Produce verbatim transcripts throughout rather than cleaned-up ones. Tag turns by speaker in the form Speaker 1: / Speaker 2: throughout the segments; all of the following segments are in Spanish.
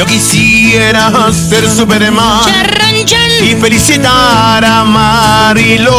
Speaker 1: Yo quisiera ser Superman y felicitar a Marilois.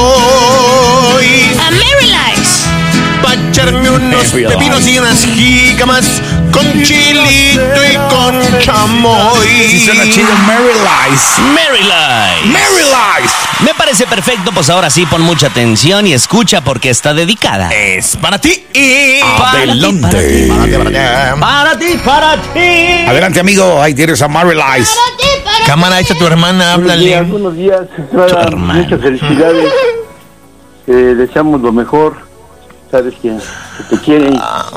Speaker 2: A Marylice.
Speaker 1: Pa' echarme unos pepinos y unas jícamas con chilito y con chamoy.
Speaker 3: Sí suena chido, Marylice.
Speaker 2: Marylice.
Speaker 3: Marylice.
Speaker 2: Me parece perfecto, pues ahora sí pon mucha atención y escucha porque está dedicada.
Speaker 1: Es para ti y
Speaker 3: Adelante.
Speaker 1: para ti, para ti.
Speaker 2: Para ti, para ti.
Speaker 3: Adelante, amigo. Ahí tienes a Marylice.
Speaker 1: Cámara, ahí está tu hermana,
Speaker 4: Buenos
Speaker 1: háblale.
Speaker 4: días, buenos días, Estrada,
Speaker 2: hermano.
Speaker 4: muchas felicidades. Te deseamos lo mejor. Sabes que, que te quieren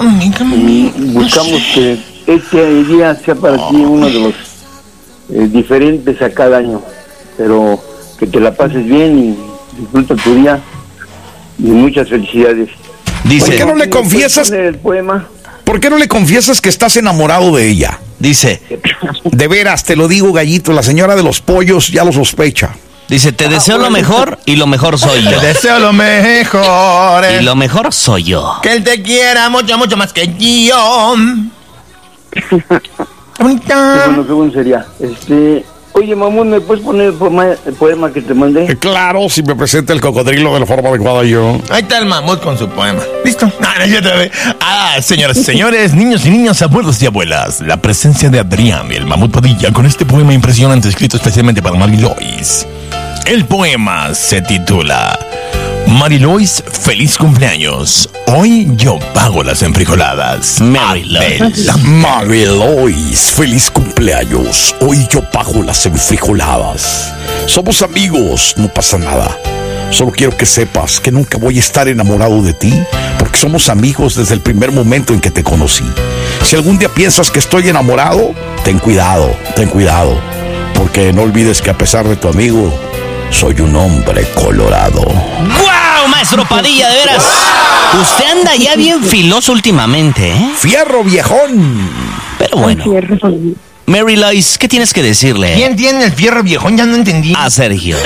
Speaker 4: y buscamos que este día sea para ti uno de los eh, diferentes a cada año, pero que te la pases bien y disfruta tu día y muchas felicidades.
Speaker 2: Dice,
Speaker 3: ¿Por qué no le
Speaker 4: ¿Me puedes
Speaker 3: confiesas?
Speaker 4: poner el poema?
Speaker 3: ¿Por qué no le confiesas que estás enamorado de ella?
Speaker 2: dice,
Speaker 3: De veras, te lo digo, gallito, la señora de los pollos ya lo sospecha.
Speaker 2: dice, te deseo lo mejor y lo mejor soy yo.
Speaker 1: Te deseo lo mejor.
Speaker 2: Y lo mejor soy yo.
Speaker 1: Que él te quiera mucho, mucho más que yo. Qué
Speaker 4: Qué
Speaker 1: bonita.
Speaker 4: bueno, qué bueno sería. Este, oye, mamón, ¿me puedes poner el poema, el poema que te mandé?
Speaker 3: Eh, Claro, si me presenta el cocodrilo de la forma adecuada yo.
Speaker 1: Ahí está el mamut con su poema. ¿Listo? No, no, ya te ve. Ah, señoras y señores, niños y niñas, abuelos y abuelas, la presencia de Adrián, el mamut Padilla, con este poema impresionante escrito especialmente para Marilois. El poema se titula Marilois, feliz cumpleaños. Hoy yo pago las enfrijoladas.
Speaker 2: Marylois.
Speaker 1: Adelante.
Speaker 3: Marilois, feliz cumpleaños. Hoy yo pago las enfrijoladas. Somos amigos, no pasa nada. Solo quiero que sepas que nunca voy a estar enamorado de ti, porque somos amigos desde el primer momento en que te conocí. Si algún día piensas que estoy enamorado, ten cuidado, ten cuidado, porque no olvides que a pesar de tu amigo, soy un hombre colorado.
Speaker 2: ¡Guau, maestro Padilla, de veras! Usted anda ya bien filoso últimamente, ¿eh?
Speaker 3: ¡Fierro, viejón!
Speaker 2: Pero bueno. Marylois, ¿qué tienes que decirle
Speaker 1: ¿Quién tiene el fierro viejón? Ya no entendí.
Speaker 2: a Sergio?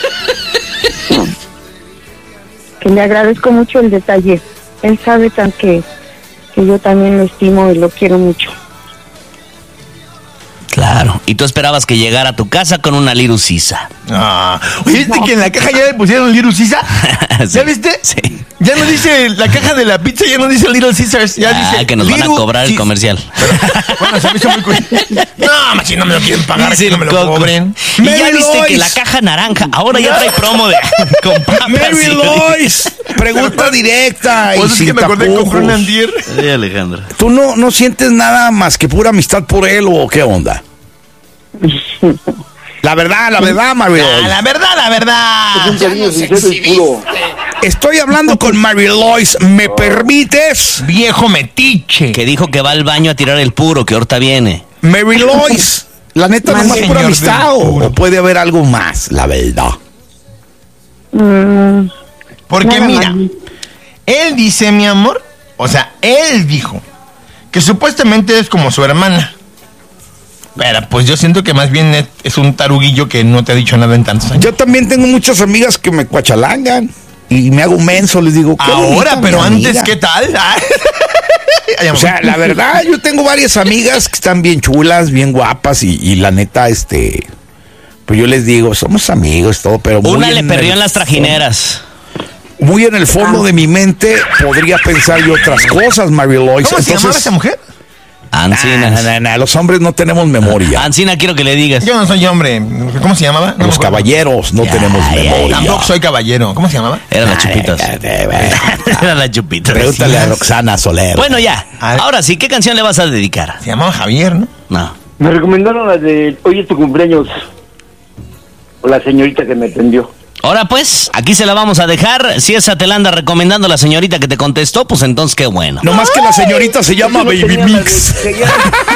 Speaker 5: Que le agradezco mucho el detalle. Él sabe tan que, que yo también lo estimo y lo quiero mucho.
Speaker 2: Claro. Y tú esperabas que llegara a tu casa con una lirucisa.
Speaker 1: Ah, oye, ¿viste que en la caja ya le pusieron Little Caesar?
Speaker 2: Sí,
Speaker 1: ¿Ya viste?
Speaker 2: sí.
Speaker 1: Ya no dice la caja de la pizza, ya no dice Little Caesars, ya
Speaker 2: Ah,
Speaker 1: dice
Speaker 2: que nos van a
Speaker 1: Little
Speaker 2: cobrar el
Speaker 1: Caesar.
Speaker 2: comercial.
Speaker 1: Bueno, se me hizo muy curioso. No, machi, no me lo quieren pagar,
Speaker 2: Dice
Speaker 1: que no me
Speaker 2: el
Speaker 1: lo
Speaker 2: Coco.
Speaker 1: cobren.
Speaker 2: Y ya
Speaker 3: Mary
Speaker 2: viste
Speaker 3: Lois.
Speaker 2: que la caja naranja ahora ya trae promo de con papas.
Speaker 3: Mary
Speaker 2: y-
Speaker 3: Lois, pregunta directa y
Speaker 1: Pues es
Speaker 3: sin
Speaker 1: que me acordé de comprar
Speaker 3: tapujos.
Speaker 1: un andier.
Speaker 2: Sí, Alejandro.
Speaker 3: ¿Tú no, no sientes nada más que pura amistad por él o qué onda? La verdad, la verdad, Mary
Speaker 1: Ah,
Speaker 3: Lois.
Speaker 1: la verdad, la verdad.
Speaker 4: Es un cariño sincero y puro.
Speaker 3: Estoy hablando con Mary Lois. ¿Me permites?
Speaker 1: Viejo metiche.
Speaker 2: Que dijo que va al baño a tirar el puro, que ahorita viene.
Speaker 3: Mary Lois, la neta no es
Speaker 1: Señor
Speaker 3: pura
Speaker 1: del
Speaker 3: amistad o,
Speaker 1: puro.
Speaker 3: o puede haber algo más, la verdad.
Speaker 5: Mm,
Speaker 1: Porque
Speaker 5: nada
Speaker 1: mira,
Speaker 5: más.
Speaker 1: él dice, mi amor, o sea, él dijo que supuestamente es como su hermana. Pero pues yo siento que más bien es, es un taruguillo que no te ha dicho nada en tantos años.
Speaker 3: Yo también tengo muchas amigas que me cuachalangan y me hago menso, les digo, qué
Speaker 1: Ahora,
Speaker 3: bonita
Speaker 1: pero
Speaker 3: mi
Speaker 1: antes,
Speaker 3: amiga.
Speaker 1: ¿qué tal? Ay,
Speaker 3: O sea, la verdad, yo tengo varias amigas que están bien chulas, bien guapas y, y la neta, este, pues yo les digo, somos amigos, todo, pero muy
Speaker 2: Una le
Speaker 3: en
Speaker 2: perdió
Speaker 3: el
Speaker 2: en las trajineras.
Speaker 3: Muy en el fondo de mi mente podría pensar yo otras cosas, Mary Lois.
Speaker 1: ¿Cómo se llamaba esa mujer?
Speaker 2: Ancina.
Speaker 3: Nah, nah, nah, los hombres no tenemos memoria.
Speaker 2: Ancina, quiero que le digas.
Speaker 1: Yo no soy hombre. ¿Cómo se llamaba? No me
Speaker 3: Los
Speaker 1: acuerdo.
Speaker 3: caballeros no
Speaker 2: Ya,
Speaker 3: tenemos
Speaker 2: ya,
Speaker 3: memoria.
Speaker 1: Tampoco soy caballero. ¿Cómo se llamaba?
Speaker 2: Eran las chupitas.
Speaker 3: Ay, ay, ay, ay.
Speaker 2: Eran las chupitas.
Speaker 3: Pregúntale a Roxana Soler.
Speaker 2: Bueno, ya.
Speaker 1: A ver.
Speaker 2: Ahora sí, ¿qué canción le vas a dedicar?
Speaker 1: Se llamaba Javier, ¿no?
Speaker 2: No.
Speaker 4: Me recomendaron la de hoy es tu cumpleaños. O la señorita que me atendió.
Speaker 2: Ahora pues, aquí se la vamos a dejar. Si esa te la anda recomendando la señorita que te contestó, pues entonces qué bueno.
Speaker 3: No más que la señorita se llama
Speaker 4: No
Speaker 3: Baby
Speaker 4: tenía la
Speaker 3: Mix.
Speaker 4: de Chayanne.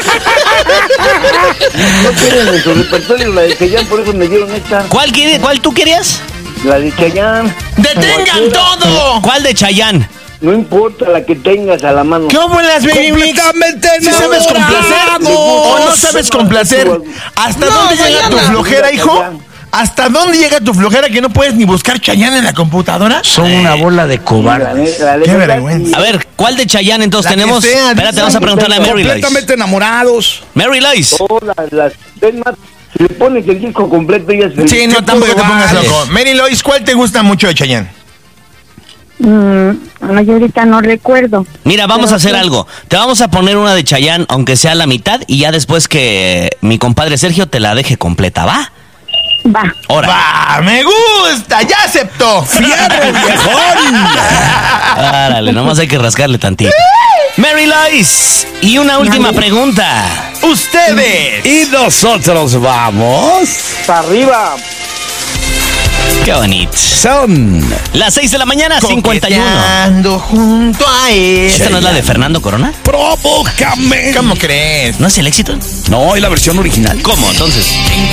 Speaker 4: No tienen en su repertorio la de Chayanne, por eso me dieron esta.
Speaker 2: ¿Cuál, quiere, ¿Cuál tú querías?
Speaker 4: La de Chayanne.
Speaker 1: ¡Detengan todo!
Speaker 2: ¿Cuál de Chayanne?
Speaker 4: No importa la que tengas a la mano.
Speaker 1: ¿Qué hubo en las Baby Mix?
Speaker 3: Completamente
Speaker 1: ¿Sí sabes complacer
Speaker 3: enamorado.
Speaker 1: o no sabes complacer? ¿Hasta
Speaker 4: No,
Speaker 1: dónde llega tu
Speaker 4: Chayanne.
Speaker 1: flojera, hijo? ¿Hasta dónde llega tu flojera que no puedes ni buscar Chayanne en la computadora?
Speaker 6: Son una bola de cobardes.
Speaker 1: Qué vergüenza.
Speaker 2: A ver, ¿cuál de Chayanne entonces
Speaker 1: La que
Speaker 2: tenemos?
Speaker 1: sea,
Speaker 2: Espérate,
Speaker 1: dice.
Speaker 2: vamos a preguntarle a Mary Lois.
Speaker 3: Completamente enamorados.
Speaker 2: Mary Lois.
Speaker 4: Todas las... Es más, si le pones el disco completo, ya se...
Speaker 1: Sí, no, tampoco te pongas
Speaker 3: vale.
Speaker 1: loco. Mary Lois, ¿cuál te gusta mucho de Chayanne?
Speaker 5: Mm, no, yo ahorita no recuerdo.
Speaker 2: Mira, vamos
Speaker 5: Pero
Speaker 2: a hacer
Speaker 5: sí.
Speaker 2: algo. Te vamos a poner una de Chayanne, aunque sea la mitad, y ya después que mi compadre Sergio te la deje completa, ¿va?
Speaker 5: Va.
Speaker 2: Ahora.
Speaker 1: ¡Va! ¡Me gusta! ¡Ya aceptó!
Speaker 3: ¡Fierro, viejón!
Speaker 2: Árale, nomás hay que rascarle tantito. Mary Lois, y una última pregunta.
Speaker 1: ¡Ustedes!
Speaker 3: Y nosotros vamos.
Speaker 4: ¡Para arriba!
Speaker 2: Qué bonito.
Speaker 3: Son.
Speaker 2: Las seis de la mañana, cincuenta y uno.
Speaker 1: Coqueteando junto a él.
Speaker 2: ¿Esta no es la de Fernando Corona?
Speaker 3: Provócame.
Speaker 1: ¿Cómo crees?
Speaker 2: ¿No es el éxito?
Speaker 3: No, es la versión original.
Speaker 2: ¿Cómo, entonces?